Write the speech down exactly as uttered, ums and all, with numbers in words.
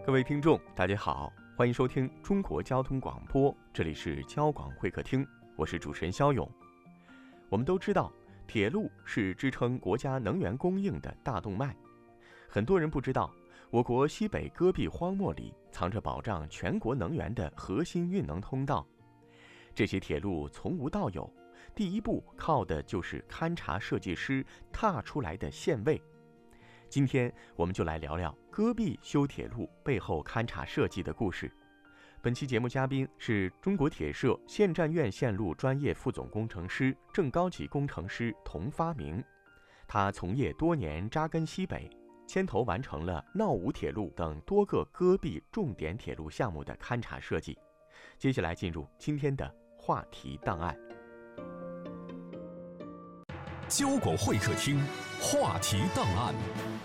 各位听众大家好，欢迎收听中国交通广播，这里是交广会客厅，我是主持人肖勇。我们都知道，铁路是支撑国家能源供应的大动脉。很多人不知道，我国西北戈壁荒漠里藏着保障全国能源的核心运能通道。这些铁路从无到有，第一步靠的就是勘察设计师踏出来的线位。今天我们就来聊聊戈壁修铁路背后勘察设计的故事。本期节目嘉宾是中国铁社县站院线路专业副总工程师、正高级工程师童发明。他从业多年，扎根西北，牵头完成了闹武铁路等多个戈壁重点铁路项目的勘察设计。接下来进入今天的话题档案。 交广会客厅话题档案。